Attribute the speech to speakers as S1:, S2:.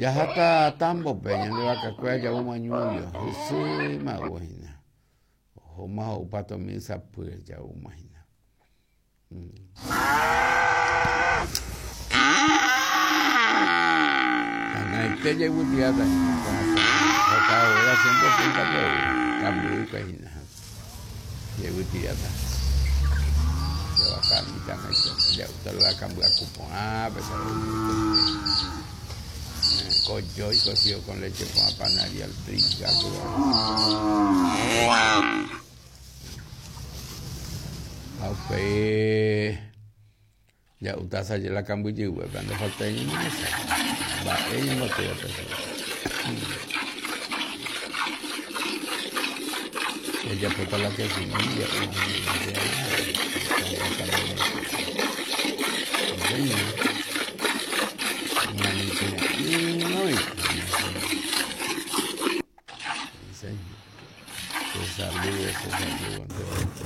S1: Yajaka tambo peña le va a cacuea ya un mañuelo. Sí, ma buena. Ojo más o pato misa pues ya un mañana. Anaite ya un día da. Acá ahora siempre pinta de cambio y página. Ya un día da. Ya va a cambiar ya usted lo va a cambiar cupón. Pues cocho y cocido con leche con apanar y al trigo. Aupe ya usted sabe la cambio y huevo cuando falta en va ella no te va a pasar. Ella fue la que se mía saludos.